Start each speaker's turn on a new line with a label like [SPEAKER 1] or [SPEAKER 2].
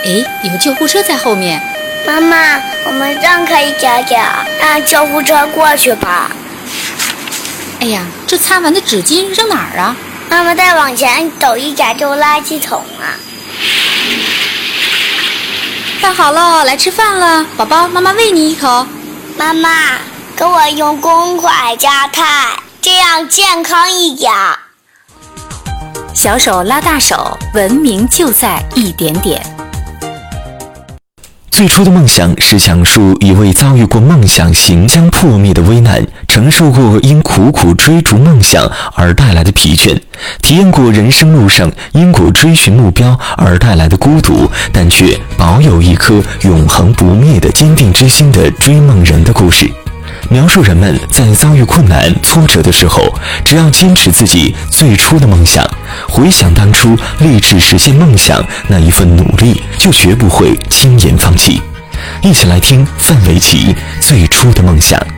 [SPEAKER 1] 有救护车在后面。
[SPEAKER 2] 妈妈，我们让开一点点，让救护车过去吧。
[SPEAKER 1] 哎呀，这擦完的纸巾扔哪儿啊？
[SPEAKER 2] 妈妈再往前走一点就垃圾桶了。
[SPEAKER 1] 饭好了，来吃饭了，宝宝，妈妈喂你一口。
[SPEAKER 2] 妈妈，给我用公筷加菜，这样健康一点。
[SPEAKER 3] 小手拉大手，文明就在一点点。
[SPEAKER 4] 最初的梦想是讲述一位遭遇过梦想行将破灭的危难，承受过因苦苦追逐梦想而带来的疲倦，体验过人生路上因果追寻目标而带来的孤独，但却保有一颗永恒不灭的坚定之心的追梦人的故事。描述人们在遭遇困难挫折的时候，只要坚持自己最初的梦想，回想当初立志实现梦想那一份努力，就绝不会轻言放弃。一起来听范玮琪最初的梦想。